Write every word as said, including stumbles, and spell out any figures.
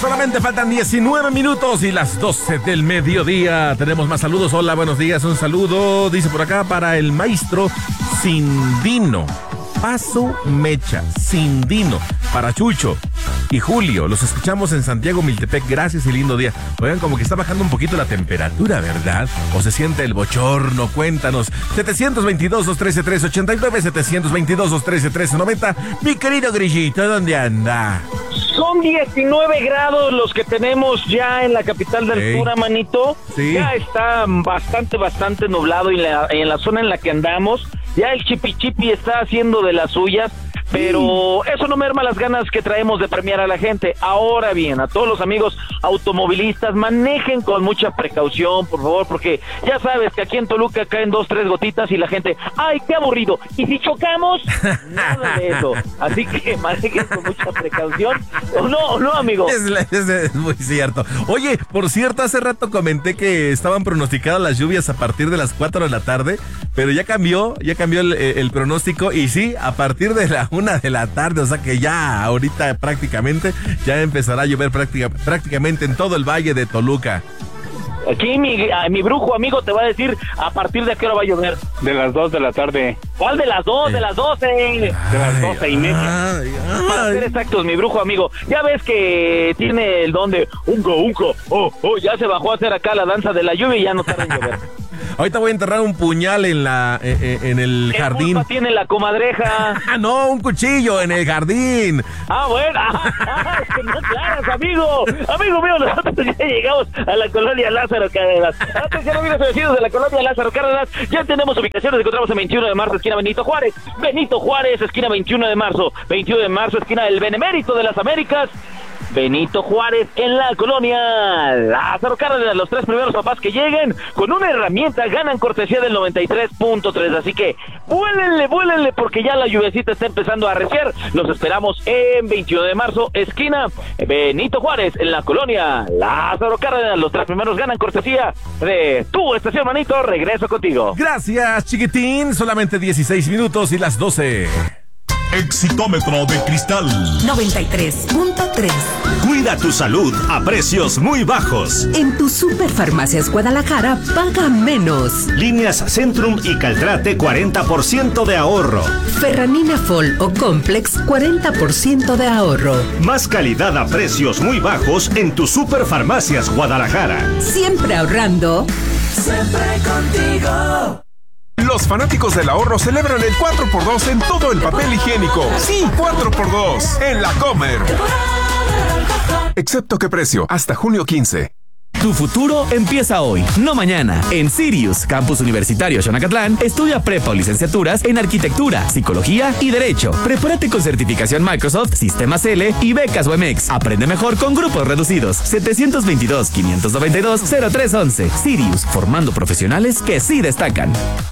Solamente faltan diecinueve minutos y las doce del mediodía. Tenemos más saludos. Hola, buenos días. Un saludo, dice por acá, para el maestro Cindino. Paso Mecha, Cindino, para Chucho y Julio. Los escuchamos en Santiago, Miltepec. Gracias y lindo día. Oigan, como que está bajando un poquito la temperatura, ¿verdad? ¿O se siente el bochorno? Cuéntanos. setecientos veintidós, doscientos trece, trescientos ochenta y nueve, setecientos veintidós, doscientos trece, trescientos noventa. Mi querido Grillito, ¿dónde anda? Son diecinueve grados los que tenemos ya en la capital del Hey. sur, manito. Sí. Ya está bastante, bastante nublado y en la, en la zona en la que andamos. Ya el chipi chipi está haciendo de las suyas, pero eso no merma las ganas que traemos de premiar a la gente. Ahora bien, a todos los amigos automovilistas, manejen con mucha precaución, por favor, porque ya sabes que aquí en Toluca caen dos, tres gotitas y la gente, ¡ay, qué aburrido! ¿Y si chocamos? Nada de eso. Así que manejen con mucha precaución. ¿O no, o no, amigo? Es, es, es muy cierto. Oye, por cierto, hace rato comenté que estaban pronosticadas las lluvias a partir de las cuatro de la tarde, pero ya cambió, ya cambió el, el pronóstico y sí, a partir de la una de la tarde, o sea que ya ahorita prácticamente ya empezará a llover práctica, prácticamente en todo el valle de Toluca. Aquí mi, a, mi brujo amigo te va a decir a partir de qué hora va a llover. De las dos de la tarde. ¿Cuál de las dos? De las doce. De las doce y media. Ay, Para ay. ser exactos, mi brujo amigo. Ya ves que tiene el don de unco, unco. Oh, oh, ya se bajó a hacer acá la danza de la lluvia y ya no tarda en llover. Ahorita voy a enterrar un puñal en la eh, eh, en el ¿Qué jardín. culpa tiene la comadreja? Ah, no, un cuchillo en el jardín. Ah, bueno. Ah, es que no claras, amigo. Amigo mío, nosotros ya llegamos a la colonia Lázaro Cárdenas. Atención, amigos vecinos de la colonia Lázaro Cárdenas. Ya tenemos ubicaciones. Nos encontramos en veintiuno de marzo, esquina Benito Juárez. Benito Juárez, esquina veintiuno de marzo. veintiuno de marzo, esquina del Benemérito de las Américas. Benito Juárez en la colonia Lázaro Cárdenas. Los tres primeros papás que lleguen con una herramienta ganan cortesía del noventa y tres punto tres. Así que vuélenle, vuélenle porque ya la lluvecita está empezando a arreciar. Los esperamos en veintiuno de marzo, esquina Benito Juárez en la colonia Lázaro Cárdenas. Los tres primeros ganan cortesía de tu estación, manito. Regreso contigo. Gracias, chiquitín. Solamente dieciséis minutos y las doce. Exitómetro de cristal. noventa y tres punto tres. Cuida tu salud a precios muy bajos. En tu Superfarmacias Guadalajara paga menos. Líneas Centrum y Caltrate cuarenta por ciento de ahorro. Ferranina Fol o Complex cuarenta por ciento de ahorro. Más calidad a precios muy bajos en tu Superfarmacias Guadalajara. Siempre ahorrando. Siempre contigo. Los fanáticos del ahorro celebran el cuatro por dos en todo el papel higiénico. Sí, cuatro por dos en la Comer. Excepto qué precio, hasta junio quince. Tu futuro empieza hoy, no mañana. En Sirius, Campus Universitario Xonacatlán, estudia prepa o licenciaturas en Arquitectura, Psicología y Derecho. Prepárate con certificación Microsoft, Sistemas L y becas U M X. Aprende mejor con grupos reducidos. setecientos veintidós, quinientos noventa y dos, cero tres once. Sirius, formando profesionales que sí destacan.